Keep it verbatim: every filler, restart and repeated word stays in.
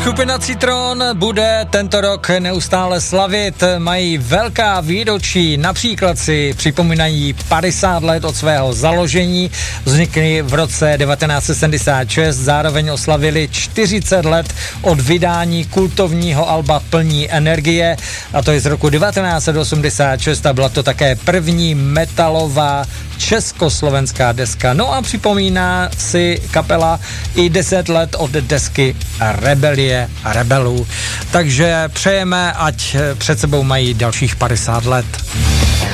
Skupina Citron bude tento rok neustále slavit, mají velká výročí, například si připomínají padesát let od svého založení, vznikly v roce devatenáct set sedmdesát šest, zároveň oslavili čtyřicet let od vydání kultovního alba Plní energie, a to je z roku devatenáct set osmdesát šest a byla to také první metalová československá deska. No a připomíná si kapela i deset let od desky Rebelie rebelů. Takže přejeme, ať před sebou mají dalších padesát let.